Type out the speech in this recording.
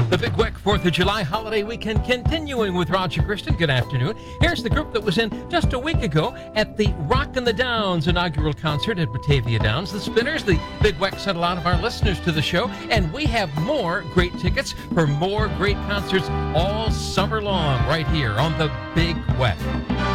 The Big Weck 4th of July holiday weekend continuing with Roger Christian. Good afternoon. Here's the group that was in just a week ago at the Rockin' the Downs inaugural concert at Batavia Downs. The Spinners. The Big Weck sent a lot of our listeners to the show, and we have more great tickets for more great concerts all summer long right here on the Big Weck.